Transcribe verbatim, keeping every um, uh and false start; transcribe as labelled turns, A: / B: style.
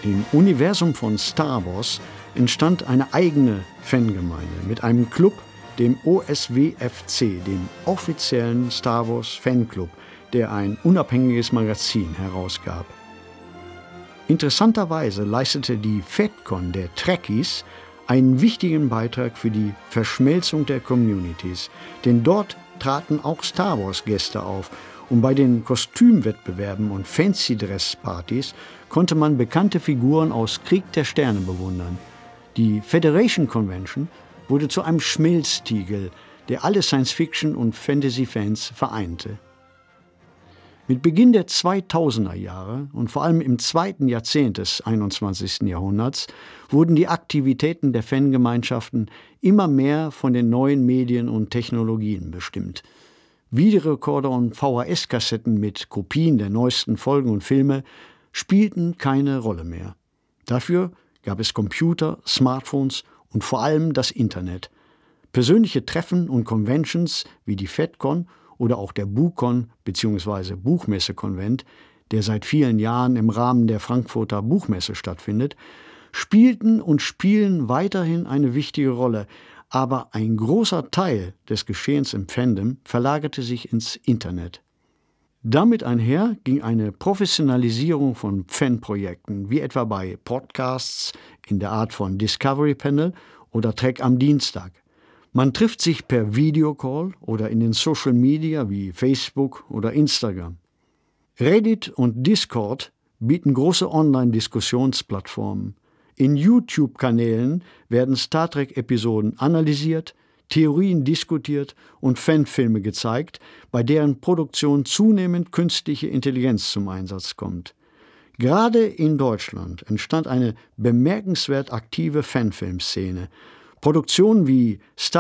A: Im Universum von Star Wars entstand eine eigene Fangemeinde mit einem Club, dem O S W F C, dem offiziellen Star Wars Fanclub, der ein unabhängiges Magazin herausgab. Interessanterweise leistete die FedCon der Trekkies einen wichtigen Beitrag für die Verschmelzung der Communities, denn dort traten auch Star Wars-Gäste auf und bei den Kostümwettbewerben und Fancy-Dress-Partys konnte man bekannte Figuren aus Krieg der Sterne bewundern. Die Federation Convention wurde zu einem Schmelztiegel, der alle Science-Fiction- und Fantasy-Fans vereinte. Mit Beginn der zweitausender Jahre und vor allem im zweiten Jahrzehnt des einundzwanzigsten Jahrhunderts wurden die Aktivitäten der Fangemeinschaften immer mehr von den neuen Medien und Technologien bestimmt. Videorekorder und V H S-Kassetten mit Kopien der neuesten Folgen und Filme spielten keine Rolle mehr. Dafür gab es Computer, Smartphones und vor allem das Internet. Persönliche Treffen und Conventions wie die FedCon oder auch der BuCon bzw. Buchmesse-Konvent, der seit vielen Jahren im Rahmen der Frankfurter Buchmesse stattfindet, spielten und spielen weiterhin eine wichtige Rolle, aber ein großer Teil des Geschehens im Fandom verlagerte sich ins Internet. Damit einher ging eine Professionalisierung von Fanprojekten, wie etwa bei Podcasts in der Art von Discovery Panel oder Trek am Dienstag. Man trifft sich per Videocall oder in den Social Media wie Facebook oder Instagram. Reddit und Discord bieten große Online-Diskussionsplattformen. In YouTube-Kanälen werden Star Trek-Episoden analysiert, Theorien diskutiert und Fanfilme gezeigt, bei deren Produktion zunehmend künstliche Intelligenz zum Einsatz kommt. Gerade in Deutschland entstand eine bemerkenswert aktive Fanfilmszene. Produktionen wie Star